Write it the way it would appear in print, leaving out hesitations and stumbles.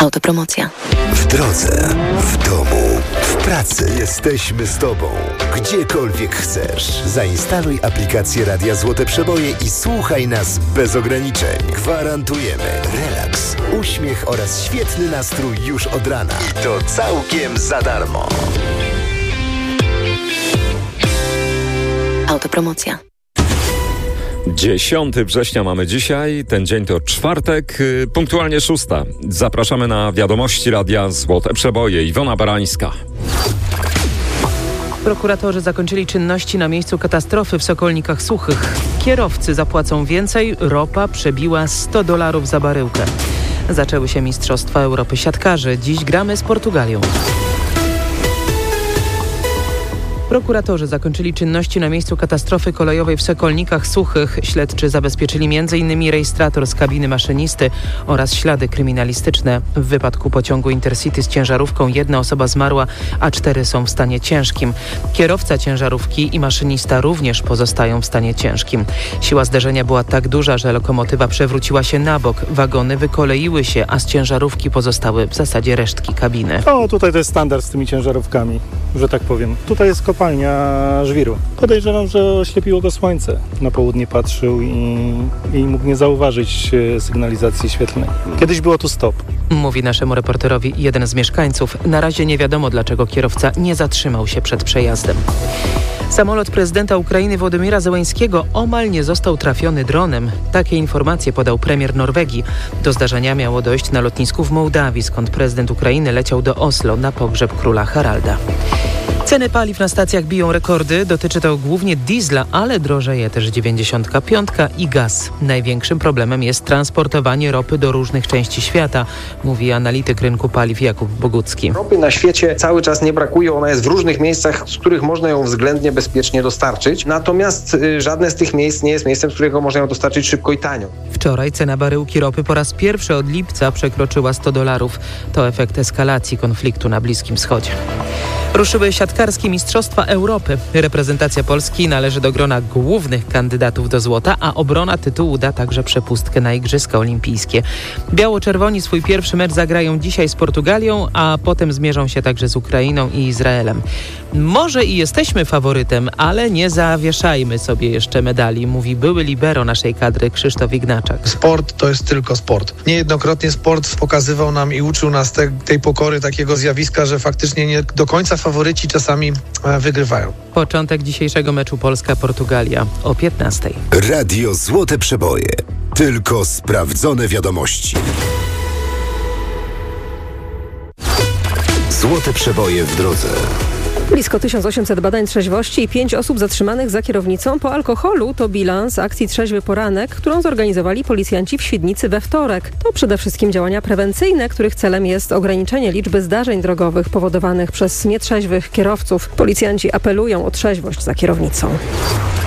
Autopromocja. W drodze, w domu, w pracy. Jesteśmy z Tobą. Gdziekolwiek chcesz. Zainstaluj aplikację Radia Złote Przeboje i słuchaj nas bez ograniczeń. Gwarantujemy relaks, uśmiech oraz świetny nastrój już od rana. I to całkiem za darmo. Autopromocja. 10 września mamy dzisiaj, ten dzień to czwartek, punktualnie 6. Zapraszamy na wiadomości Radia Złote Przeboje. Iwona Barańska. Prokuratorzy zakończyli czynności na miejscu katastrofy w Sokolnikach Suchych. Kierowcy zapłacą więcej, ropa przebiła $100 za baryłkę. Zaczęły się Mistrzostwa Europy siatkarzy. Dziś gramy z Portugalią. Prokuratorzy zakończyli czynności na miejscu katastrofy kolejowej w Sokolnikach Suchych. Śledczy zabezpieczyli m.in. rejestrator z kabiny maszynisty oraz ślady kryminalistyczne. W wypadku pociągu Intercity z ciężarówką 1 osoba zmarła, a 4 są w stanie ciężkim. Kierowca ciężarówki i maszynista również pozostają w stanie ciężkim. Siła zderzenia była tak duża, że lokomotywa przewróciła się na bok. Wagony wykoleiły się, a z ciężarówki pozostały w zasadzie resztki kabiny. Tutaj to jest standard z tymi ciężarówkami, że tak powiem. Tutaj jest kopalnia żwiru. Podejrzewam, że oślepiło go słońce. Na południe patrzył i mógł nie zauważyć sygnalizacji świetlnej. Kiedyś było tu stop. Mówi naszemu reporterowi jeden z mieszkańców. Na razie nie wiadomo, dlaczego kierowca nie zatrzymał się przed przejazdem. Samolot prezydenta Ukrainy Wołodymyra Zełenskiego omal nie został trafiony dronem. Takie informacje podał premier Norwegii. Do zdarzenia miało dojść na lotnisku w Mołdawii, skąd prezydent Ukrainy leciał do Oslo na pogrzeb króla Haralda. Ceny paliw na stacjach biją rekordy. Dotyczy to głównie diesla, ale drożeje też 95 i gaz. Największym problemem jest transportowanie ropy do różnych części świata, mówi analityk rynku paliw Jakub Bogucki. Ropy na świecie cały czas nie brakuje. Ona jest w różnych miejscach, z których można ją względnie bezpiecznie dostarczyć. Natomiast żadne z tych miejsc nie jest miejscem, z którego można ją dostarczyć szybko i tanio. Wczoraj cena baryłki ropy po raz pierwszy od lipca przekroczyła $100. To efekt eskalacji konfliktu na Bliskim Wschodzie. Ruszyły siatkarskie Mistrzostwa Europy. Reprezentacja Polski należy do grona głównych kandydatów do złota, a obrona tytułu da także przepustkę na Igrzyska Olimpijskie. Biało-czerwoni swój pierwszy mecz zagrają dzisiaj z Portugalią, a potem zmierzą się także z Ukrainą i Izraelem. Może i jesteśmy faworytem, ale nie zawieszajmy sobie jeszcze medali, mówi były libero naszej kadry Krzysztof Ignaczak. Sport to jest tylko sport. Niejednokrotnie sport pokazywał nam i uczył nas tej pokory, takiego zjawiska, że faktycznie nie do końca faworyci czasami wygrywają. Początek dzisiejszego meczu Polska-Portugalia o 15:00. Radio Złote Przeboje. Tylko sprawdzone wiadomości. Złote Przeboje w drodze. Blisko 1800 badań trzeźwości i 5 osób zatrzymanych za kierownicą po alkoholu to bilans akcji Trzeźwy Poranek, którą zorganizowali policjanci w Świdnicy we wtorek. To przede wszystkim działania prewencyjne, których celem jest ograniczenie liczby zdarzeń drogowych powodowanych przez nietrzeźwych kierowców. Policjanci apelują o trzeźwość za kierownicą.